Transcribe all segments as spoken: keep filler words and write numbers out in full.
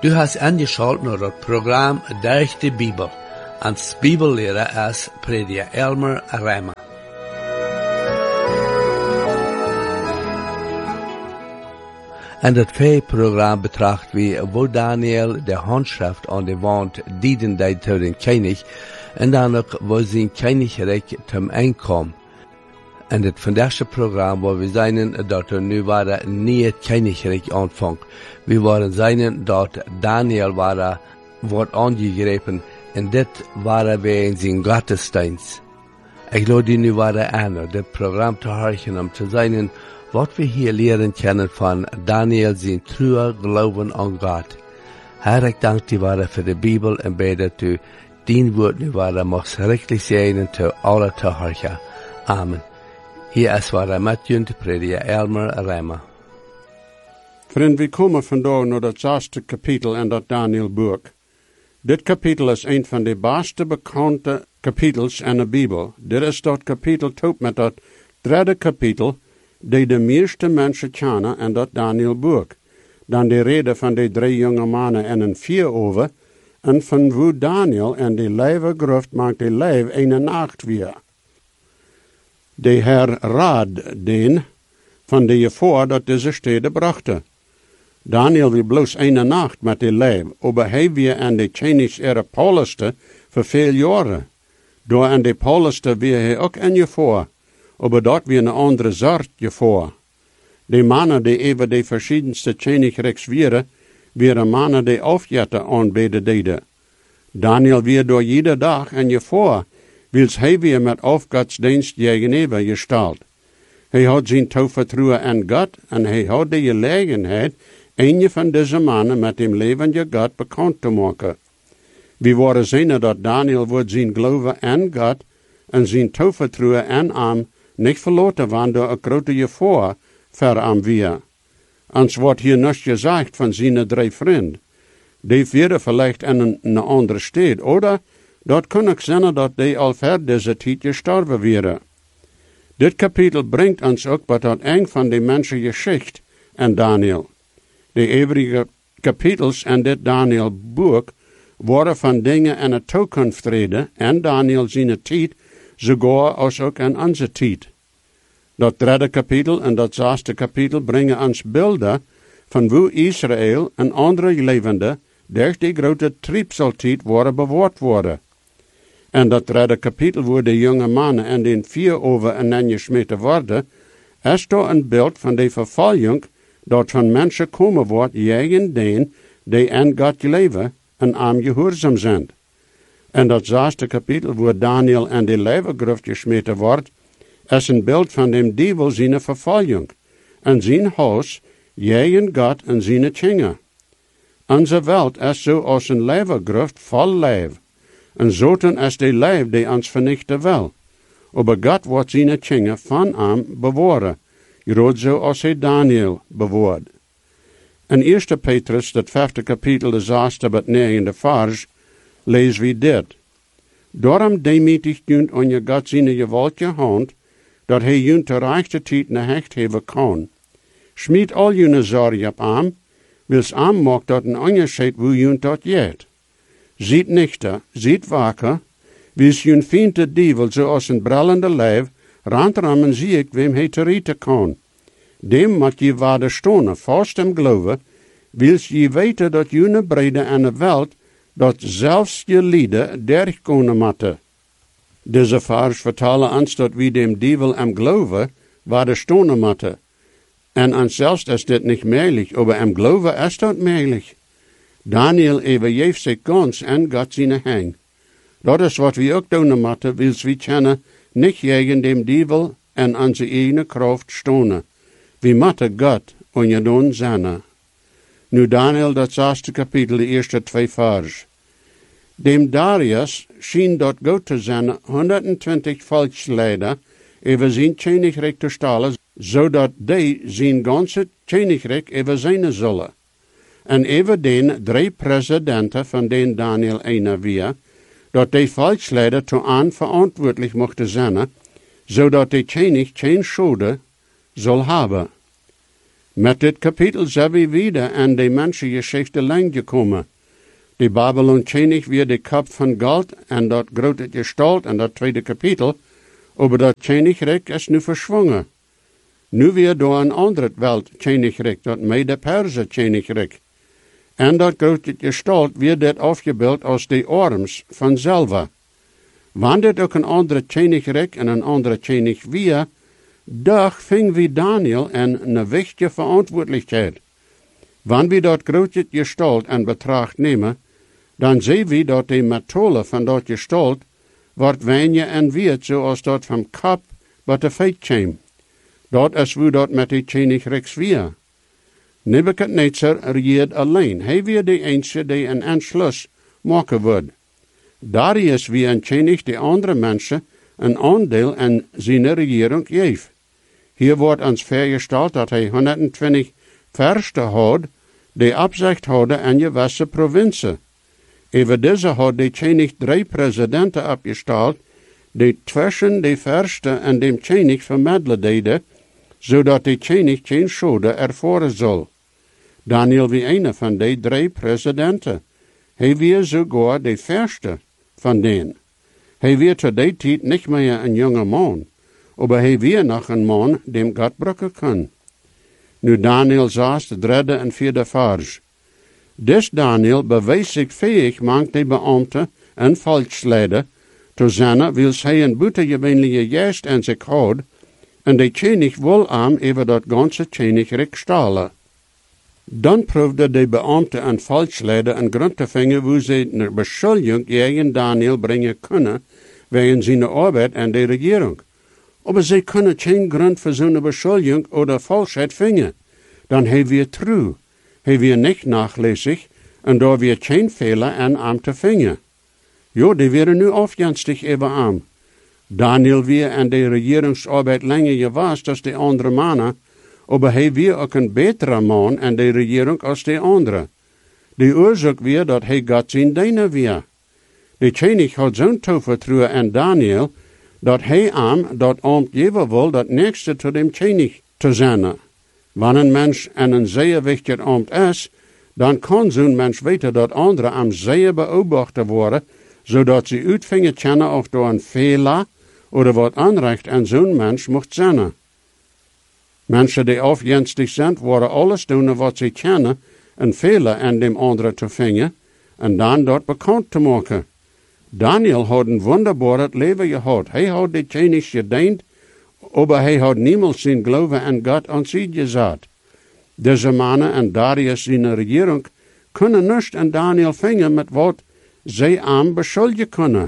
Du hast angeschaltet naar het programma Durch die Bibel. Als Bibellehrer ist Prediger Elmer Reimer. En dat Vee-programma betracht wie wo Daniel de handschrift aan de wand dienen deed tot den König en dan ook wo zijn Königreich zum Einkommen. En het vandaagse programma waar we zijn dat er nu waren niet het Königreich aanvangt. We waren zijn dat Daniel waren, wordt aangegrepen en dit waren wij in zijn Gottesdienst. Ik geloof die nu waren aan, dit programma te horen om te zijn wat we hier leren kennen van Daniel zijn trouwe geloven aan God. Herr, ik dank die waren voor de Bibel en bid dat u dien woord nu waren mocht richtig zijn te alle te horen. Amen. Hier is waar met jullie de prediker Elmer Reimer. Vriend, we komen vandaag naar het zesde kapitel in dat Daniel-boek. Dit kapitel is een van de beste bekende kapitels in de Bijbel. Dit is dat kapitel top met dat derde kapitel, die de meeste mensen kennen in dat Daniel-boek. Dan de reden van de drie jonge mannen in een vier over, en van hoe Daniel in de leeuwengrot maakt de leeuw een nacht weer. De Heer raad den van de voor dat deze steden brachte. Daniel wil bloos een nacht met de leeuw, aber hij weer aan de Chinese ere Pauluste voor veel jaren. Door aan de Pauluste weer hij ook in je voor, aber dat weer een andere soort je voor. De mannen die even de verschiedenste Königreichs wieren, weer mannen die afjetten aanbeden deden. Daniel weer door jede dag en je voor, wils hij weer met afgodsdienst gegenüber gesteld. Hij had zijn toevertrouwen aan God en hij had de gelegenheid een van deze mannen met dem levende God bekend te maken. We worden zien dat Daniel wordt zijn geloven aan God en zijn toevertrouwen aan hem niet verloten waren door een grote gevaar voor hem weer. Ans wordt hier niets gezegd van zijn drie vrienden. Die werden vielleicht in een, een andere stad, oder? Dat kan ook zijn dat die al ver deze tijd gestorven waren. Dit kapitel brengt ons ook bij dat een van de mensengeschichte en Daniel. De overige kapitels in dit Daniel-boek worden van dingen in de toekomst reden en Daniel zijn tijd, sogar als ook in onze tijd. Dat derde kapitel en dat zesde kapitel brengen ons beelden van hoe Israël en andere levenden door die grote triebseltijd worden bewaard worden. En dat derde kapitel waar de jonge mannen en den vier over en gesmeten worden, is door een beeld van de vervolging dat van mensen komen wordt tegen den die aan God leven en aan gehoorzaam zijn. En dat zesde kapitel waar Daniel en de leeuwengrot gesmeten wordt, is een beeld van dem duivel zijn vervolging en zijn huis tegen God en zijn tjingen. Onze wereld is zoals een leeuwengrot vol leeuw. En zoten is de leeuw die ons vernichten wil. Aber God wordt zijn tjingen van hem bewahren. Groot zoals hij Daniel bewaard. In eerste Petrus, dat vijfde kapitel, de zesde tot negende vers, lezen we dit. Daarom demütigt junt aan je God zijn gewaltige hand, dat hij junt de rechte tijd naar hecht hebben kan. Schmied al jullie zorgen op hem, wils hem maakt dat een onderscheid hoe junt dat jet. Ziet nichter, ziet wakker, wils jun vindt de dievel zoals een brallende leeuw, randram en zie ik wem hij te rieten kan. Dem moet je waarde stonen, vast hem geloven, wils je weten dat june brede aan de welt, dat zelfs je lieden derg kunnen matten. Deze vers vertellen ons dat we dem dievel am geloven, waarde stonen matten. En ons zelfs is dit niet mogelijk, aber am geloven is dat mogelijk. Daniel overgeeft zich gans en God zijn hang. Dat is wat we ook doen moeten, wils we kennen, niet tegen dem dievel en onze eigen kracht stonen. We moeten God en je doen zijn. Nu Daniel, dat zesde kapitel, de eerste twee vers. Dem Darius schien dat goed te zijn honderdtwintig volksleider over zijn Königreich te stellen, zodat die zijn ganze Königreich over zijn zullen. En even den drie presidenten van den Daniel einer weer, dat die volksleider toe aan verantwoordelijk mochten zijn, zodat de König geen schulden zal hebben. Met dit kapitel zijn we wieder aan de mensengeschichte lang gekomen. De Babylon König weer de kap van goud en dat grote gestalt en dat tweede kapitel, aber dat Königreich is nu verschwongen. Nu weer door een ander Welt Königreich, dat mij de Perser Königreich. En dat grote gestalt weer dat afgebeeld als de arms van zelf. Wanneer ook een andere Königreich en een andere König weer, doch ving wie Daniel en een wichtige verantwoordelijkheid. Wanneer we dat grote gestalt en betracht nemen, dan zien we dat de methode van dat gestalt wordt weinig en wird zoals dat van kap wat de feit kwam. Dat is hoe dat met de Königreichs weer. Nebuchadnezzar regeert alleen. Hij weer de enige die een entschluss maken wordt. Darius wie een König de andere mensen een aandeel aan zijn regering geeft. Hier wordt ons vergesteld dat hij honderdtwintig verste had, die opzicht hadden aan je gewisse provincie. Over deze had de König drie presidenten opgesteld, die tussen de verste en dem König vermiddelen deden, zodat de König geen schade ervaren zal. Daniel wie een van de drie presidenten. Hij weer sogar de verste van den. Hij weer tot die tijd niet meer een jonge man, maar hij weer nog een man dem God brukken kan. Nu Daniel saß de derde en vierde vers. Des Daniel bewees zich fähig, mank de Beamte en volksleider, te zijn, wils hij een buitengewöhnliche geest aan zich had, en de König wil am over dat ganze Königreich stalen. Dan proefde de Beamte en volksleider een grond te vinden, hoe ze een beschuldiging tegen Daniel brengen kunnen, wegen zijn arbeid en de regering. Aber ze kunnen geen grond voor zo'n beschuldiging oder falschheid vinden. Dan hij weer true. Hij weer niet nachlässig, en daar weer geen fehler aan am te vinden. Jo, die werden nu afjanstig over am. Daniel weer aan de regeringsarbeid langer gewas als de andere mannen, aber hij weer ook een betere man aan de regering als de andere. De oorzaak weer dat hij God zijn diener weer. De König had zo'n toevertrouwen aan Daniel, dat hij am dat ambt geven wil dat nächste tot dem König te zijn. Wanneer een mens aan een zeer wichtig ambt is, dan kan zo'n mens weten dat anderen am zeer beobacht worden, zodat ze uitvingen kennen of door een fehler oder wat aanrecht aan zo'n mens mocht zijn. Mensen die afjenstig zijn, worden alles doen wat ze kennen, een fehler aan dem anderen te vinden, en dan dat bekend te maken. Daniel had een wonderbaar leven gehad. Hij had de König gediend, aber hij had niemals zijn geloven aan God aan zich gezet. Deze mannen en Darius zijn regering kunnen niet aan Daniel vinden met wat zij aan beschuldigen kunnen.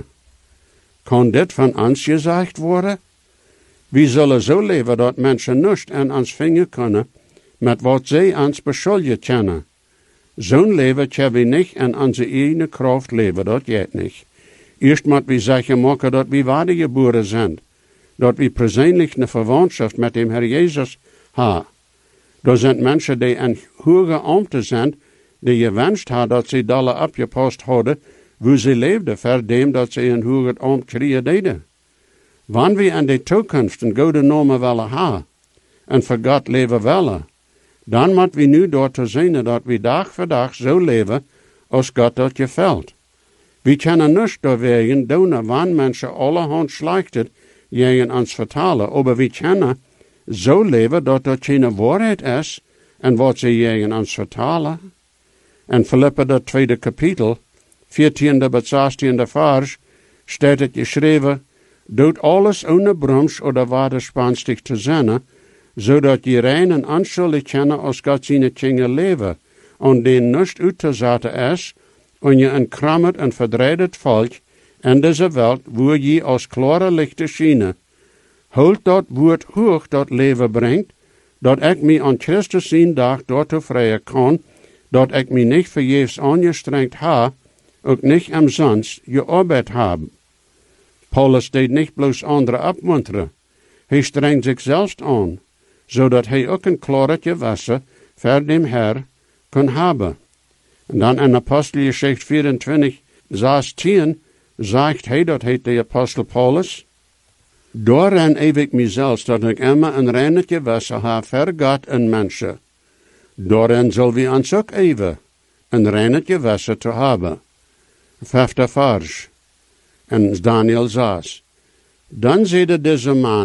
Kan dit van ons gezegd worden? We zullen zo leven dat mensen niet aan ons vinden kunnen met wat zij ons beschuldigen kunnen. Zo'n leven kunnen we niet aan onze eigen kracht leven, dat gaat niet. Eerst moet we zeggen maken dat we wedergeboren zijn, dat we persoonlijk een verwantschap met dem Herr Jezus hebben. Er zijn mensen die een hoge ambten zijn, die gewenst hebben dat ze dalle opgepast hadden, hoe ze leefden, voor dem dat ze een hoger ambt kregen deden. Wanneer we in de toekomst een goede naam willen hebben, en voor God leven willen, dan moeten we nu door te zien dat we dag voor dag zo leven, als God dat gefällt. We kunnen niet doorwegen doen wanneer mensen allerhand slechte tegen ons vertalen, aber we kunnen zo leven dat dat geen waarheid is en wat ze tegen ons vertalen. In Philippa dat tweede kapitel, veertiende tot zestiende vers, staat het geschreven, doet alles ohne brams oder waderspanstig te zijn, zodat je rein en onschuldig kennen als God zijn kinderen leven, en den niet uit te zetten is, en je een krammerd en verdreidend volk in deze wereld, wo je als klare lichten schijnen. Houd dat woord hoog dat leven brengt, dat ik mij aan Christus zijn dag door te vrijen kan, dat ik mij niet vergeefs aangestrengd ha, ook niet umsonst gearbeitet habe. Paulus deed niet bloos anderen opmunteren. Hij strengt zich zelfs aan, zodat hij ook een klare gewisse voor dem Herr kan hebben. En dan in Apostelgeschichte vierentwintig, zestien, zegt hij, dat heet de apostel Paulus, Daarin eef ik mezelf, dat ik immer een reine gewisse heb voor God en mensen. Daarin zullen we ons ook even een reinhet gewässer te hebben. Vijfde vers. En Daniel zes. Dan zeide deze man